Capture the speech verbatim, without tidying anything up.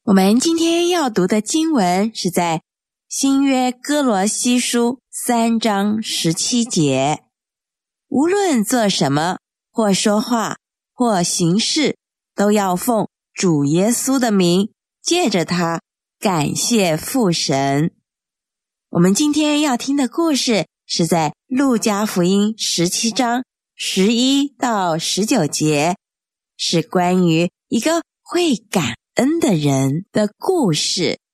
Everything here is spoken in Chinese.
我们今天要读的经文是在新约哥罗西书三章十七节，无论做什么，或说话，或行事，都要奉主耶稣的名，借着他感谢父神。我们今天要听的故事是在路加福音十七章十一到十九节，是关于一个会感恩的人的故事。